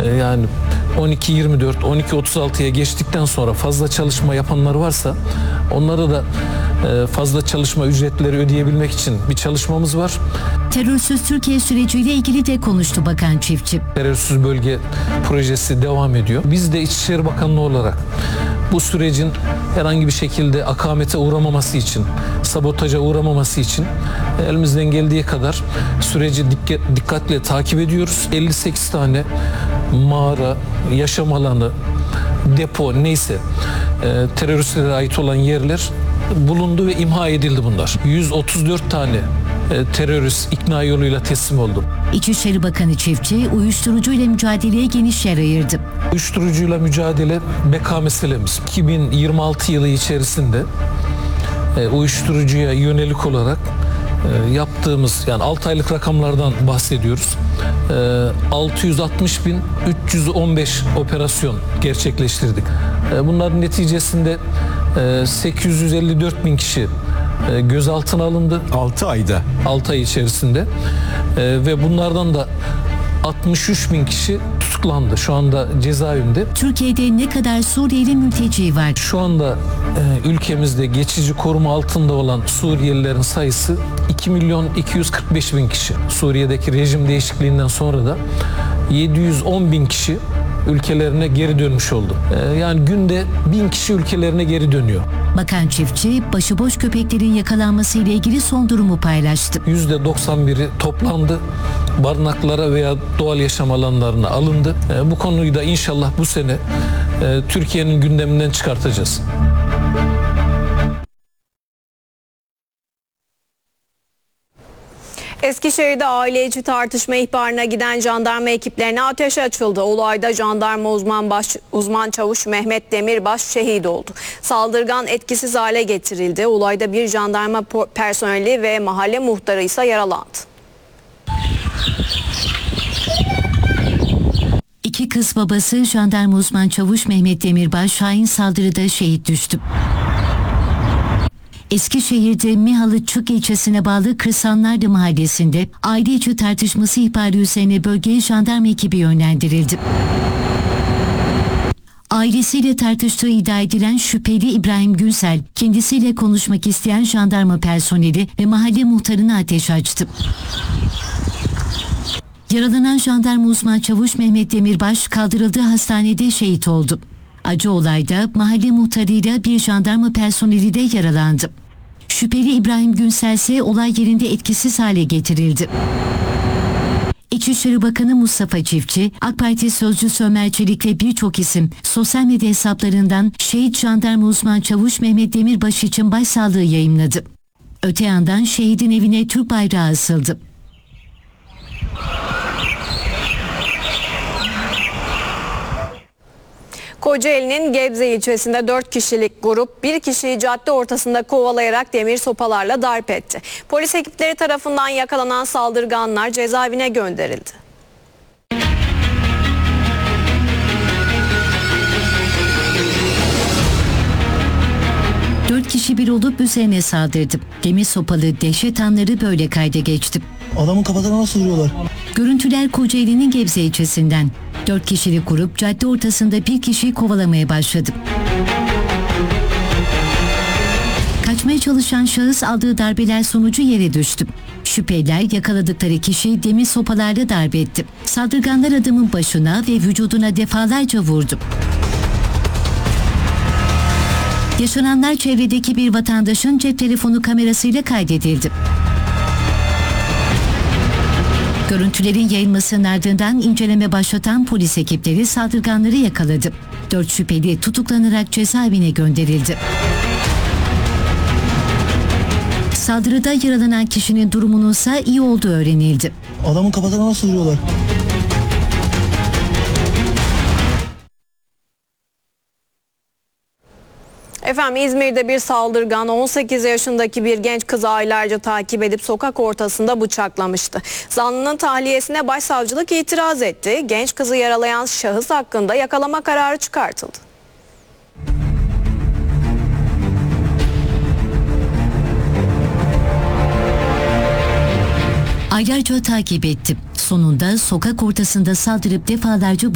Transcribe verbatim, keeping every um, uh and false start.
yani on iki yirmi dört, on iki otuz altıya geçtikten sonra fazla çalışma yapanlar varsa onlara da fazla çalışma ücretleri ödeyebilmek için bir çalışmamız var. Terörsüz Türkiye süreciyle ilgili de konuştu Bakan Çiftçi. Terörsüz bölge projesi devam ediyor. Biz de İçişleri Bakanlığı olarak bu sürecin herhangi bir şekilde akamete uğramaması için, sabotaja uğramaması için elimizden geldiği kadar süreci dikkat, dikkatle takip ediyoruz. elli sekiz tane mağara, yaşam alanı, depo neyse e, teröristlere ait olan yerler bulundu ve imha edildi bunlar. yüz otuz dört tane e, terörist ikna yoluyla teslim oldu. İçişleri Bakanı Çiftçi uyuşturucuyla mücadeleye geniş yer ayırdı. Uyuşturucuyla mücadele beka meselemiz. iki bin yirmi altı yılı içerisinde e, uyuşturucuya yönelik olarak e, yaptığımız, yani altı aylık rakamlardan bahsediyoruz. E, altı yüz altmış bin üç yüz on beş operasyon gerçekleştirdik. E, bunların neticesinde e, sekiz yüz elli dört bin kişi e, gözaltına alındı. altı ayda. altı ay içerisinde. E, ve bunlardan da altmış üç bin kişi tutuklandı. Şu anda cezaevinde. Türkiye'de ne kadar Suriyeli mülteci var? Şu anda e, ülkemizde geçici koruma altında olan Suriyelilerin sayısı iki milyon iki yüz kırk beş bin kişi. Suriye'deki rejim değişikliğinden sonra da yedi yüz on bin kişi ülkelerine geri dönmüş oldu. E, yani günde bin kişi ülkelerine geri dönüyor. Bakan Çiftçi, başıboş köpeklerin yakalanması ile ilgili son durumu paylaştı. yüzde doksan biri toplandı. Barınaklara veya doğal yaşam alanlarına alındı. E, bu konuyu da inşallah bu sene e, Türkiye'nin gündeminden çıkartacağız. Eskişehir'de aile içi tartışma ihbarına giden jandarma ekiplerine ateş açıldı. Olayda jandarma uzman baş, uzman çavuş Mehmet Demirbaş şehit oldu. Saldırgan etkisiz hale getirildi. Olayda bir jandarma personeli ve mahalle muhtarı ise yaralandı. İki kız babası jandarma uzman çavuş Mehmet Demirbaş Şahin saldırıda şehit düştü. Eskişehir'de Mihalıçık ilçesine bağlı Kırsanlardı mahallesinde aile içi tartışması ihbarı üzerine bölgeye jandarma ekibi yönlendirildi. Ailesiyle tartıştığı iddia edilen şüpheli İbrahim Günsel, kendisiyle konuşmak isteyen jandarma personeli ve mahalle muhtarına ateş açtı. Yaralanan jandarma uzman çavuş Mehmet Demirbaş kaldırıldığı hastanede şehit oldu. Acı olayda mahalle muhtarıyla bir jandarma personeli de yaralandı. Şüpheli İbrahim Günsel ise olay yerinde etkisiz hale getirildi. İçişleri Bakanı Mustafa Çiftçi, AK Parti sözcüsü Ömer Çelik ve birçok isim sosyal medya hesaplarından şehit jandarma uzman çavuş Mehmet Demirbaş için başsağlığı yayımladı. Öte yandan şehidin evine Türk bayrağı asıldı. Kocaeli'nin Gebze ilçesinde dört kişilik grup bir kişiyi cadde ortasında kovalayarak demir sopalarla darp etti. Polis ekipleri tarafından yakalanan saldırganlar cezaevine gönderildi. Dört kişi bir olup üzerine saldırdı. Demir sopalı dehşet anları böyle kayda geçti. Adamın kafasına nasıl vuruyorlar? Görüntüler Kocaeli'nin Gebze ilçesinden. Dört kişilik grup cadde ortasında bir kişiyi kovalamaya başladı. Kaçmaya çalışan şahıs aldığı darbeler sonucu yere düştü. Şüpheliler yakaladıkları kişiyi demir sopalarla darbe etti. Saldırganlar adamın başına ve vücuduna defalarca vurdu. Yaşananlar çevredeki bir vatandaşın cep telefonu kamerasıyla kaydedildi. Görüntülerin yayılmasının ardından inceleme başlatan polis ekipleri saldırganları yakaladı. Dört şüpheli tutuklanarak cezaevine gönderildi. Saldırıda yaralanan kişinin durumunun ise iyi olduğu öğrenildi. Adamın kafasına nasıl vuruyorlar? Efendim İzmir'de bir saldırgan on sekiz yaşındaki bir genç kızı aylarca takip edip sokak ortasında bıçaklamıştı. Zanlının tahliyesine başsavcılık itiraz etti. Genç kızı yaralayan şahıs hakkında yakalama kararı çıkartıldı. Aylarca takip etti. Sonunda sokak ortasında saldırıp defalarca